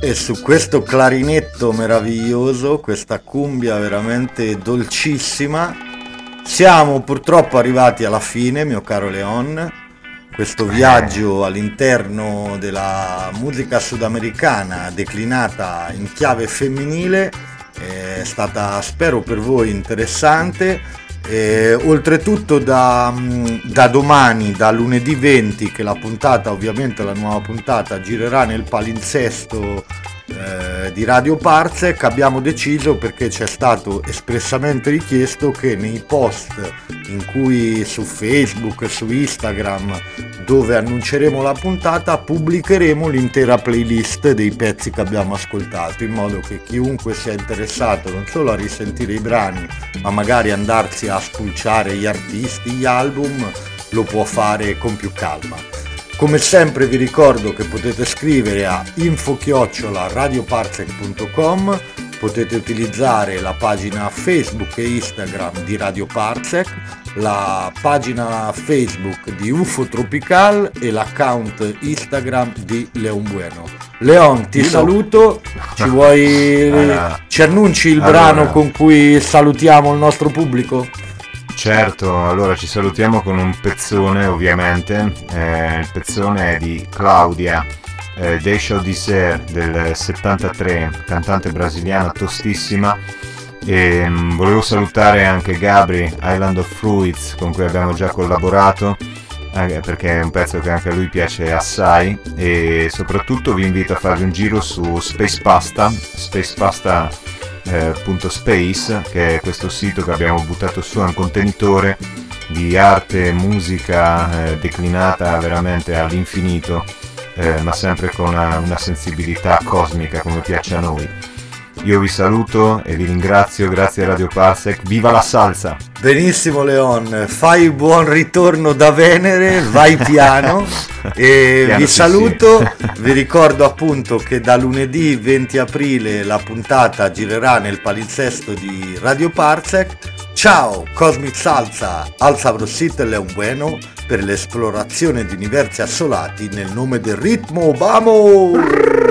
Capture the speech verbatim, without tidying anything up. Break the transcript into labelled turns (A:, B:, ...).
A: E su questo clarinetto meraviglioso, questa cumbia veramente dolcissima, siamo purtroppo arrivati alla fine, mio caro Leon. Questo viaggio all'interno della musica sudamericana declinata in chiave femminile è stata, spero per voi, interessante. E, oltretutto da, da domani, da lunedì venti, che la puntata, ovviamente la nuova puntata, girerà nel palinsesto eh, di Radio Parsec, abbiamo deciso, perché c'è stato espressamente richiesto, che nei post in cui su Facebook e su Instagram, dove annunceremo la puntata, pubblicheremo l'intera playlist dei pezzi che abbiamo ascoltato, in modo che chiunque sia interessato non solo a risentire i brani, ma magari andarsi a spulciare gli artisti, gli album, lo può fare con più calma. Come sempre vi ricordo che potete scrivere a info chiocciola radioparsec punto com, potete utilizzare la pagina Facebook e Instagram di Radio Parsec, la pagina Facebook di U F O Tropical e l'account Instagram di Leon Bueno. Leon, ti Io saluto, ci vuoi allora, ci annunci il allora, brano con cui salutiamo il nostro pubblico?
B: Certo, allora ci salutiamo con un pezzone, ovviamente. Eh, il pezzone è di Claudia eh, Deixa o Dizer del settantatré, cantante brasiliana tostissima. E mh, volevo salutare anche Gabri, Island of Fruits, con cui abbiamo già collaborato, anche perché è un pezzo che anche a lui piace assai. E soprattutto vi invito a farvi un giro su Space Pasta, Space Pasta eh, punto space, che è questo sito che abbiamo buttato su, è un contenitore di arte e musica eh, declinata veramente all'infinito, eh, ma sempre con una, una sensibilità cosmica come piace a noi. Io vi saluto e vi ringrazio, grazie a Radio Parsec, viva la salsa!
A: Benissimo Leon, fai buon ritorno da Venere, vai piano e piano vi saluto, sì. Vi ricordo appunto che da lunedì venti aprile la puntata girerà nel palinsesto di Radio Parsec. Ciao, Cosmic Salsa, al sabrosito Leon Bueno per l'esplorazione di universi assolati nel nome del ritmo, vamos!